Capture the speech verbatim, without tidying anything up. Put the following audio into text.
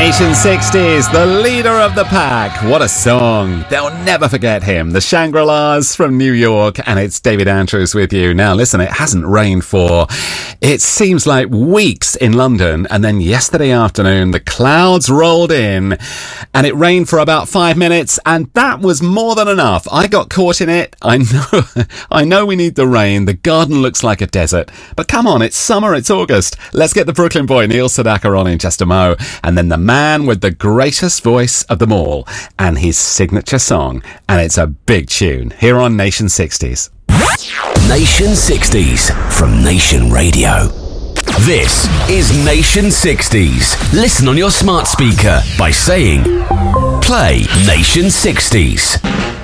Nation sixties, the leader of the pack. What a song. They'll never forget him. The Shangri-Las from New York, and it's David Andrews with you. Now, listen, it hasn't rained for, it seems like weeks in London, and then yesterday afternoon, the clouds rolled in, and it rained for about five minutes, and that was more than enough. I got caught in it. I know, I know we need the rain. The garden looks like a desert, but come on, it's summer, it's August. Let's get the Brooklyn boy, Neil Sedaka, on in just a mo, and then the man with the greatest voice of them all and his signature song, and it's a big tune here on Nation sixties. Nation sixties from Nation Radio. This is Nation sixties. Listen on your smart speaker by saying play Nation sixties.